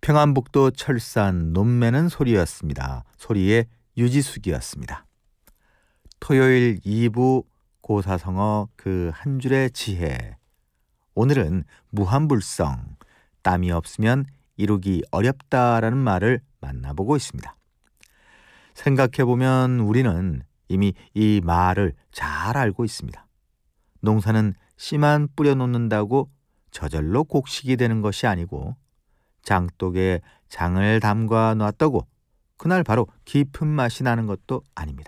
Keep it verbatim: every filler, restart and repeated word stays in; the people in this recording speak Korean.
평안북도 철산 논매는 소리였습니다. 소리의 유지숙이었습니다. 토요일 이 부 고사성어 그 한 줄의 지혜. 오늘은 무한불성, 땀이 없으면 이루기 어렵다라는 말을 만나보고 있습니다. 생각해보면 우리는 이미 이 말을 잘 알고 있습니다. 농사는 씨만 뿌려놓는다고 저절로 곡식이 되는 것이 아니고 장독에 장을 담가 놨다고 그날 바로 깊은 맛이 나는 것도 아닙니다.